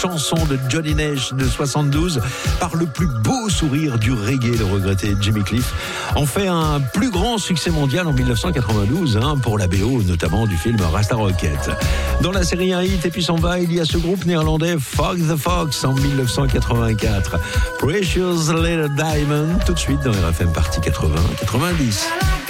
chanson de Johnny Nash de 72 par le plus beau sourire du reggae, le regretté Jimmy Cliff, en fait un plus grand succès mondial en 1992 pour la BO notamment du film Rasta Rocket. Dans la série Un hit et puis s'en va, il y a ce groupe néerlandais Fog the Fox en 1984. Precious Little Diamond, tout de suite dans RFM partie 80-90.